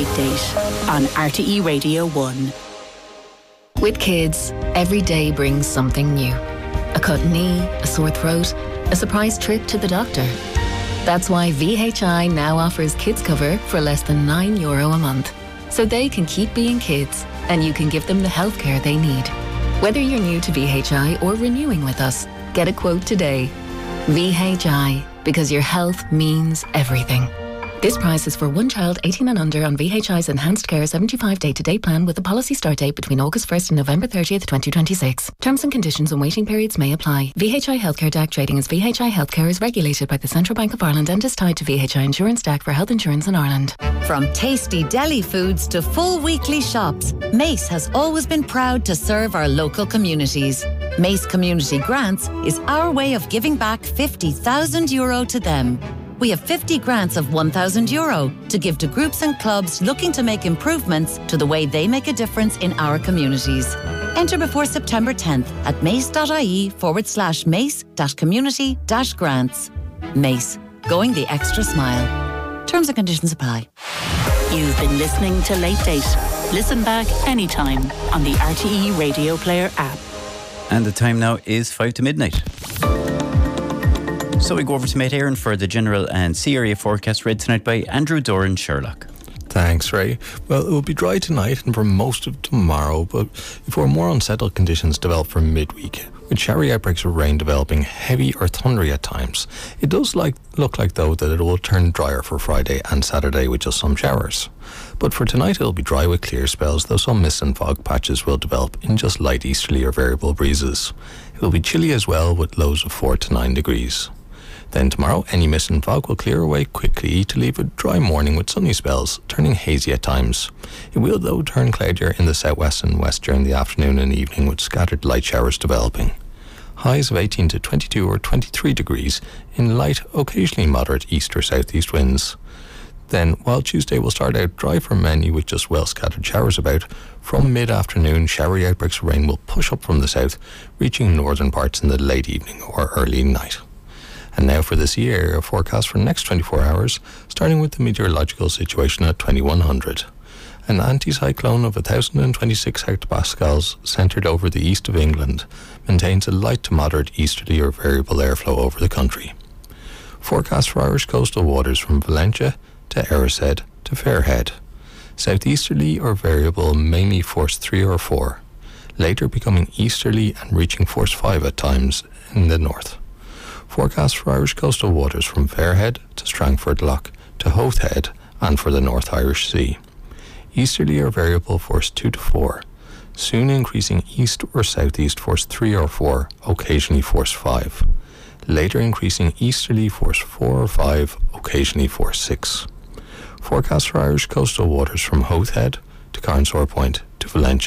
Late Date on RTE Radio 1. With kids, every day brings something new. A cut knee, a sore throat, a surprise trip to the doctor. That's why VHI now offers kids cover for less than €9 a month. So they can keep being kids and you can give them the healthcare they need. Whether you're new to VHI or renewing with us, get a quote today. VHI, because your health means everything. This price is for one child 18 and under on VHI's Enhanced Care 75 day-to-day plan with a policy start date between August 1st and November 30th, 2026. Terms and conditions and waiting periods may apply. VHI Healthcare DAC trading as VHI Healthcare is regulated by the Central Bank of Ireland and is tied to VHI Insurance DAC for health insurance in Ireland. From tasty deli foods to full weekly shops, Mace has always been proud to serve our local communities. Mace Community Grants is our way of giving back €50,000 to them. We have 50 grants of €1,000 to give to groups and clubs looking to make improvements to the way they make a difference in our communities. Enter before September 10th at mace.ie/mace-community-grants. Mace, going the extra mile. Terms and conditions apply. You've been listening to Late Date. Listen back anytime on the RTE Radio Player app. And the time now is 5 to midnight. So we go over to Mate Aaron for the general and sea area forecast read tonight by Andrew Doran Sherlock. Thanks, Ray. Well, it will be dry tonight and for most of tomorrow, but before more unsettled conditions develop for midweek, with showery outbreaks of rain developing heavy or thundery at times. It does look like, though, that it will turn drier for Friday and Saturday with just some showers. But for tonight, it will be dry with clear spells, though some mist and fog patches will develop in just light easterly or variable breezes. It will be chilly as well, with lows of 4 to 9 degrees. Then tomorrow, any mist and fog will clear away quickly to leave a dry morning with sunny spells, turning hazy at times. It will, though, turn cloudier in the southwest and west during the afternoon and evening, with scattered light showers developing. Highs of 18 to 22 or 23 degrees in light, occasionally moderate east or southeast winds. Then, while Tuesday will start out dry for many with just well-scattered showers about, from mid-afternoon, showery outbreaks of rain will push up from the south, reaching northern parts in the late evening or early night. And now for the sea area forecast for the next 24 hours, starting with the meteorological situation at 2100. An anticyclone of 1026 hectopascals centred over the east of England maintains a light to moderate easterly or variable airflow over the country. Forecast for Irish coastal waters from Valentia to Erised to Fairhead. Southeasterly or variable, mainly force 3 or 4, later becoming easterly and reaching force 5 at times in the north. Forecast for Irish coastal waters from Fairhead to Strangford Lough to Howth Head and for the North Irish Sea. Easterly or variable force 2 to 4, soon increasing east or southeast force 3 or 4, occasionally force 5. Later increasing easterly force 4 or 5, occasionally force 6. Forecast for Irish coastal waters from Howth Head to Carnsore Point to Valentia.